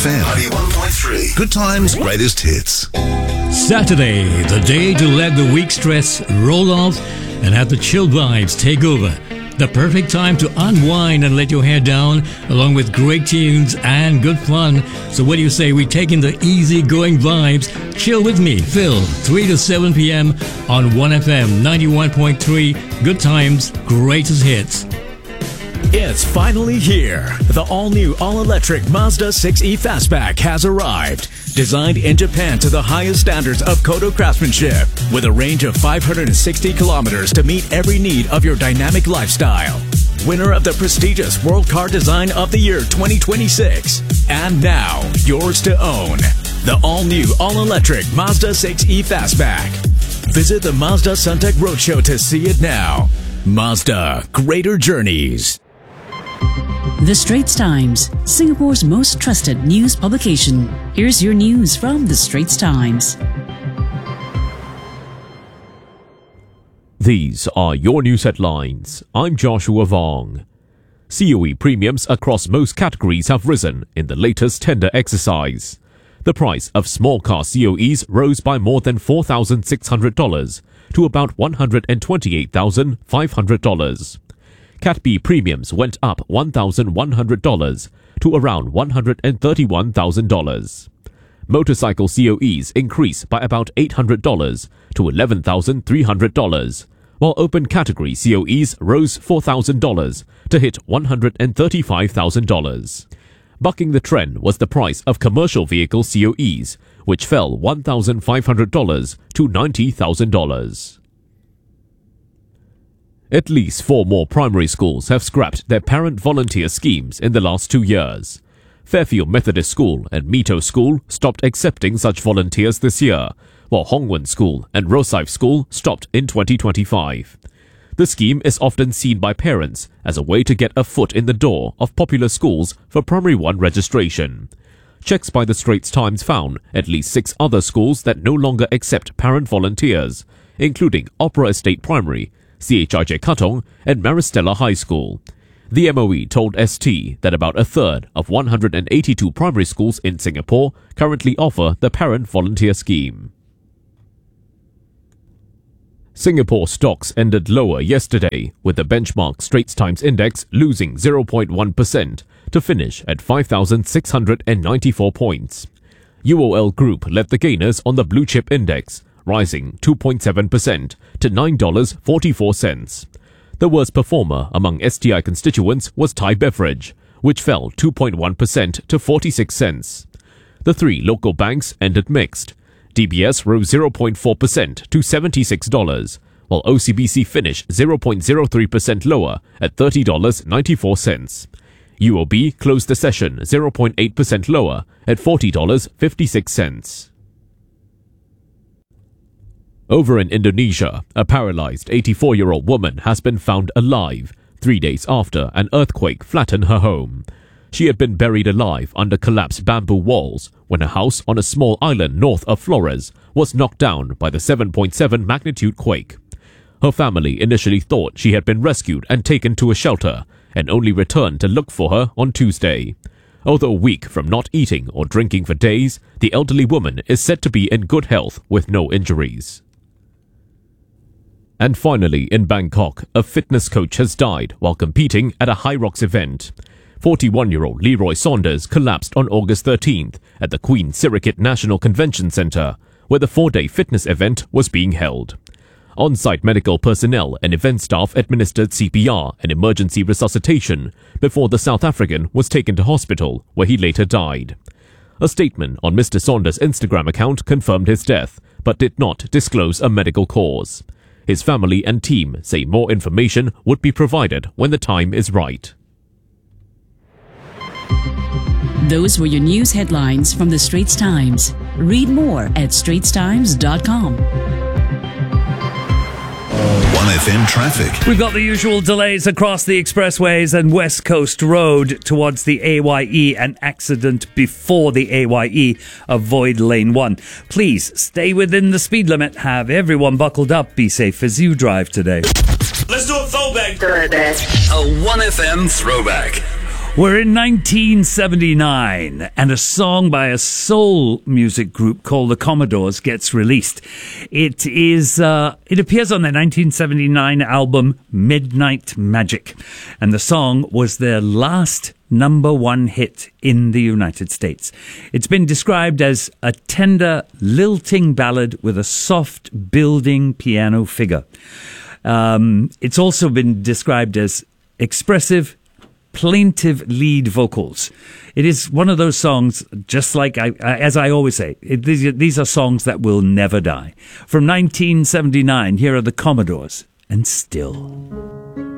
1FM 91.3. Good times, greatest hits. Saturday, the day to let the week stress roll off and have the chill vibes take over. The perfect time to unwind and let your hair down, along with great tunes and good fun. So what do you say we take in the easy-going vibes? Chill with me, Phil, 3 to 7 p.m. on 1FM 91.3. Good times, greatest hits. It's finally here. The all-new, all-electric Mazda 6e Fastback has arrived. Designed in Japan to the highest standards of Kodo craftsmanship, with a range of 560 kilometers to meet every need of your dynamic lifestyle. Winner of the prestigious World Car Design of the Year 2026. And now, yours to own. The all-new, all-electric Mazda 6e Fastback. Visit the Mazda Suntec Roadshow to see it now. Mazda, greater journeys. The Straits Times, Singapore's most trusted news publication. Here's your news from The Straits Times. These are your news headlines. I'm Joshua Vong. COE premiums across most categories have risen in the latest tender exercise. The price of small car COEs rose by more than $4,600 to about $128,500. Cat B premiums went up $1,100 to around $131,000. Motorcycle COEs increased by about $800 to $11,300, while open category COEs rose $4,000 to hit $135,000. Bucking the trend was the price of commercial vehicle COEs, which fell $1,500 to $90,000. At least 4 more primary schools have scrapped their parent volunteer schemes in the last 2 years. Fairfield Methodist School and Mito School stopped accepting such volunteers this year, while Hongwen School and Rosyth School stopped in 2025. The scheme is often seen by parents as a way to get a foot in the door of popular schools for Primary 1 registration. Checks by the Straits Times found at least 6 other schools that no longer accept parent volunteers, including Opera Estate Primary, CHIJ Katong, and Maristella High School. The MOE told ST that about a third of 182 primary schools in Singapore currently offer the parent volunteer scheme. Singapore stocks ended lower yesterday, with the benchmark Straits Times Index losing 0.1% to finish at 5,694 points. UOL Group led the gainers on the Blue Chip Index, rising 2.7% to $9.44. The worst performer among STI constituents was Thai Beverage, which fell 2.1% to 46 cents. The 3 local banks ended mixed. DBS rose 0.4% to $76, while OCBC finished 0.03% lower at $30.94. UOB closed the session 0.8% lower at $40.56. Over in Indonesia, a paralyzed 84-year-old woman has been found alive 3 days after an earthquake flattened her home. She had been buried alive under collapsed bamboo walls when a house on a small island north of Flores was knocked down by the 7.7 magnitude quake. Her family initially thought she had been rescued and taken to a shelter, and only returned to look for her on Tuesday. Although weak from not eating or drinking for days, the elderly woman is said to be in good health with no injuries. And finally, in Bangkok, a fitness coach has died while competing at a High Rocks event. 41-year-old Leroy Saunders collapsed on August 13th at the Queen Sirikit National Convention Centre, where the 4-day fitness event was being held. On-site medical personnel and event staff administered CPR and emergency resuscitation before the South African was taken to hospital, where he later died. A statement on Mr. Saunders' Instagram account confirmed his death, but did not disclose a medical cause. His family and team say more information would be provided when the time is right. Those were your news headlines from The Straits Times. Read more at straitstimes.com. 1FM traffic. We've got the usual delays across the expressways and West Coast Road towards the AYE. An accident before the AYE. Avoid lane 1. Please stay within the speed limit. Have everyone buckled up. Be safe as you drive today. Let's do a throwback. A 1FM throwback. We're in 1979, and a song by a soul music group called the Commodores gets released. It appears on their 1979 album Midnight Magic, and the song was their last #1 hit in the United States. It's been described as a tender, lilting ballad with a soft, building piano figure. It's also been described as expressive, plaintive lead vocals. It is one of those songs, just like as I always say, these are songs that will never die. From 1979, here are the Commodores, and Still.